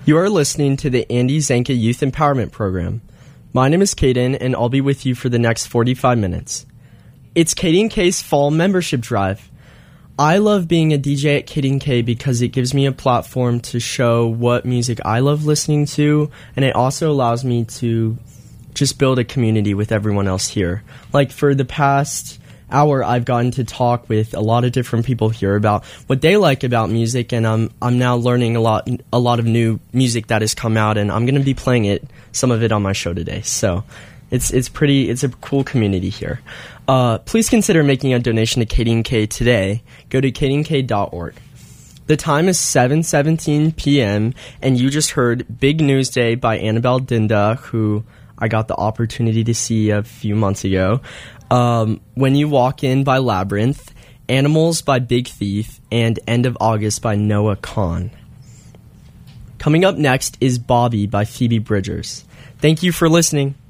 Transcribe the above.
You are listening to the Andy Zanka Youth Empowerment Program. My name is Caden, and I'll be with you for the next 45 minutes. It's Katie & K's Fall Membership Drive. I love being a DJ at Katie & K because it gives me a platform to show what music I love listening to, and it also allows me to just build a community with everyone else here. Like for the past hour, I've gotten to talk with a lot of different people here about what they like about music, and I'm now learning a lot of new music that has come out, and I'm going to be playing some of it on my show today. So it's a cool community here. Please consider making a donation to Katie & K today. Go to katieandk.org. The time is 7:17 p.m., and you just heard Big News Day by Annabelle Dinda, who I got the opportunity to see a few months ago. When You Walk In by Labyrinth, Animals by Big Thief, and End of August by Noah Kahan. Coming up next is Bobby by Phoebe Bridgers. Thank you for listening.